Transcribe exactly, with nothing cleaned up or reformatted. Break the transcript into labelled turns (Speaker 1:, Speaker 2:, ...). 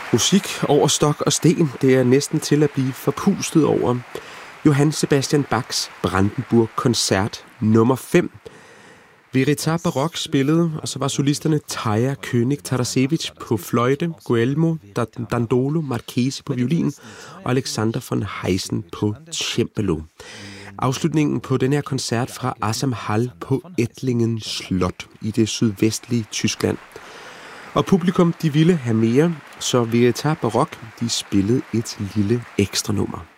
Speaker 1: Musik over stok og sten, det er næsten til at blive forpustet over. Johann Sebastian Bachs Brandenburg-koncert nummer fem. Veritas Baroque spillede, og så var solisterne Tarja König-Tarasevich på fløjte, Guglielmo Dandolo Marchesi på violin og Alexander von Heysen på cembalo. Afslutningen på den her koncert fra Assam Hall på Ettlingen Slot i det sydvestlige Tyskland. Og publikum, de ville have mere, så Veritas Baroque, de spillede et lille ekstra nummer.